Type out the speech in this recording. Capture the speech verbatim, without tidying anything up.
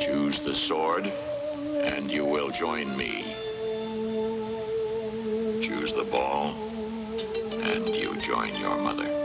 Choose the sword, and you will join me. Choose the ball, and you join your mother.